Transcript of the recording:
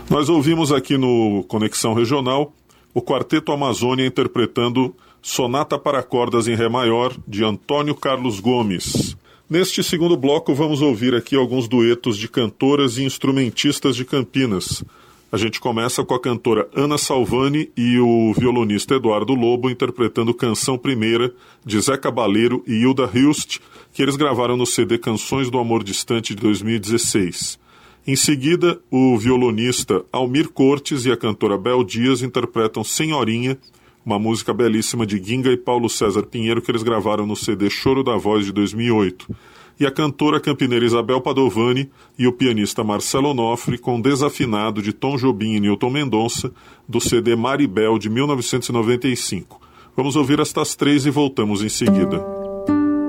Nós ouvimos aqui no Conexão Regional o Quarteto Amazônia interpretando Sonata para Cordas em Ré Maior, de Antônio Carlos Gomes. Neste segundo bloco vamos ouvir aqui alguns duetos de cantoras e instrumentistas de Campinas. A gente começa com a cantora Ana Salvani e o violonista Eduardo Lobo interpretando Canção Primeira, de Zé Cabaleiro e Hilda Hilst, que eles gravaram no CD Canções do Amor Distante de 2016. Em seguida, o violonista Almir Cortes e a cantora Bel Dias interpretam Senhorinha, uma música belíssima de Ginga e Paulo César Pinheiro que eles gravaram no CD Choro da Voz de 2008. E a cantora campineira Isabel Padovani e o pianista Marcelo Onofre com Desafinado de Tom Jobim e Newton Mendonça, do CD Maribel de 1995. Vamos ouvir estas três e voltamos em seguida.